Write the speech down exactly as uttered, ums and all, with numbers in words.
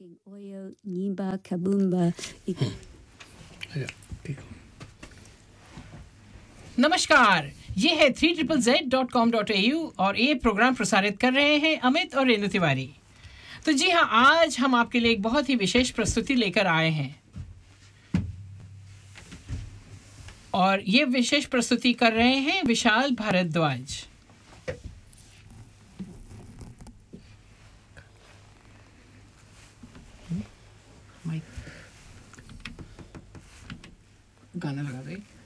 making oil, nimba, kabumba. नमस्कार, ये है three triple Z dot com dot A you और ये प्रोग्राम प्रसारित कर रहे हैं अमित और रेणु तिवारी। तो जी हाँ, आज हम आपके लिए एक बहुत ही विशेष प्रस्तुति लेकर आए हैं और ये विशेष प्रस्तुति कर रहे हैं विशाल भारद्वाज। गाना लगा दे।